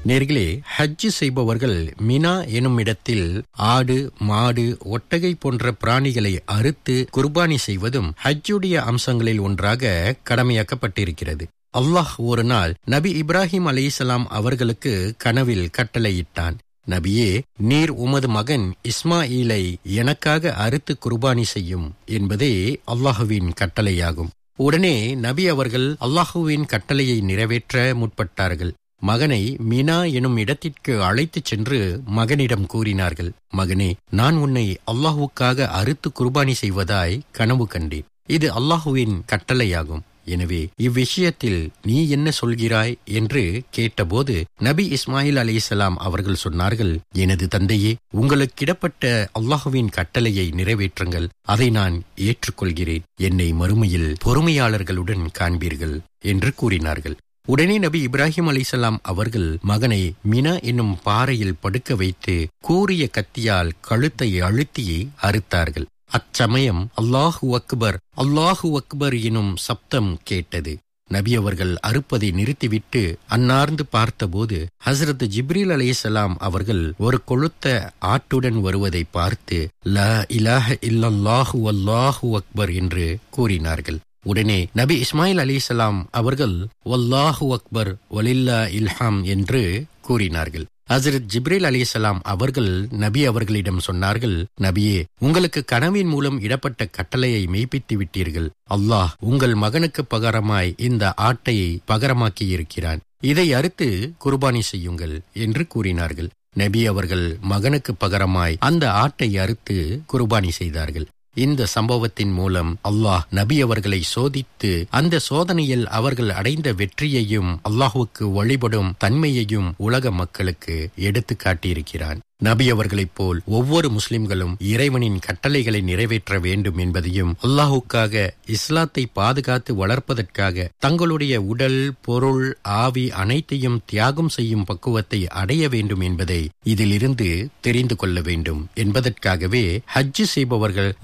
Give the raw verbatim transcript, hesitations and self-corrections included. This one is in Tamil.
நேர்களே, ஹஜ் செய்பவர்கள் மினா எனும் இடத்தில் ஆடு, மாடு, ஒட்டகை போன்ற பிராணிகளை அறுத்து குர்பானி செய்வதும் ஹஜ்ஜுடைய அம்சங்களில் ஒன்றாக கடமையாக்கப்பட்டிருக்கிறது. அல்லாஹ் ஒரு நாள் நபி இப்ராஹிம் அலைஹிஸ்ஸலாம் அவர்களுக்கு கனவில் கட்டளையிட்டான், நபியே, நீர் உமது மகன் இஸ்மாயிலை எனக்காக அறுத்து குர்பானி செய்யும் என்பதே அல்லாஹுவின் கட்டளையாகும். உடனே நபி அவர்கள் அல்லாஹுவின் கட்டளையை நிறைவேற்ற முற்பட்டார்கள். மகனை மினா எனும் இடத்திற்கு அழைத்துச் சென்று மகனிடம் கூறினார்கள், மகனே, நான் உன்னை அல்லாஹுக்காக அறுத்து குர்பானி செய்வதாய் கனவு கண்டேன். இது அல்லாஹுவின் கட்டளையாகும். எனவே இவ்விஷயத்தில் நீ என்ன சொல்கிறாய் என்று கேட்டபோது நபி இஸ்மாயில் அலைஹிஸ்ஸலாம் அவர்கள் சொன்னார்கள், எனது தந்தையே, உங்களுக்கிடப்பட்ட அல்லாஹுவின் கட்டளையை நிறைவேற்றுங்கள். அதை நான் ஏற்றுக்கொள்கிறேன். என்னை மறுமையில் பொறுமையாளர்களுடன் காண்பீர்கள் என்று கூறினார்கள். உடனே நபி இப்ராஹிம் அலைஹிஸ்ஸலாம் அவர்கள் மகனை மினா என்னும் பாறையில் படுக்க வைத்து கூரிய கத்தியால் கழுத்தை அழுத்தி அறுத்தார்கள். அச்சமயம் அல்லாஹு அக்பர், அல்லாஹு அக்பர் எனும் சப்தம் கேட்டது. நபி அவர்கள் அறுப்பதை நிறுத்திவிட்டு அன்னார்ந்து பார்த்தபோது ஹஸ்ரத் ஜிப்ரீல் அலைஹிஸ்ஸலாம் அவர்கள் ஒரு கொழுத்த ஆட்டுடன் வருவதை பார்த்து லா இலாஹ இல்லல்லாஹு அல்லாஹு அக்பர் என்று கூறினார்கள். உடனே நபி இஸ்மாயில் அலைஹிஸ்ஸலாம் அவர்கள் வல்லாஹு அக்பர் வலில்லா இல்ஹாம் என்று கூறினார்கள். ஹஸ்ரத் ஜிப்ரீல் அலைஹிஸ்ஸலாம் அவர்கள் நபி அவர்களிடம் சொன்னார்கள், நபியே, உங்களுக்கு கனவின் மூலம் இடப்பட்ட கட்டளையை மெய்ப்பித்து விட்டீர்கள். அல்லாஹ் உங்கள் மகனுக்கு பகரமாய் இந்த ஆட்டை பகரமாக்கி இருக்கிறான். இதை அறுத்து குர்பானி செய்யுங்கள் என்று கூறினார்கள். நபி அவர்கள் மகனுக்கு பகரமாய் அந்த ஆட்டை அறுத்து குர்பானி செய்தார்கள். இந்த சம்பவத்தின் மூலம் அல்லாஹ் நபி அவர்களை சோதித்து அந்த சோதனையில் அவர்கள் அடைந்த வெற்றியையும் அல்லாஹுவுக்கு வழிபடும் தன்மையையும் உலக மக்களுக்கு எடுத்து காட்டியிருக்கிறான். நபி அவர்களைப் போல் ஒவ்வொரு முஸ்லிம்களும் இறைவனின் கட்டளைகளை நிறைவேற்ற வேண்டும் என்பதையும் அல்லாஹுக்காக இஸ்லாத்தை பாதுகாத்து வளர்ப்பதற்காக தங்களுடைய உடல், பொருள், ஆவி அனைத்தையும் தியாகம் செய்யும் பக்குவத்தை அடைய வேண்டும் என்பதை இதிலிருந்து தெரிந்து கொள்ள வேண்டும் என்பதற்காகவே ஹஜ் செய்பவர்கள்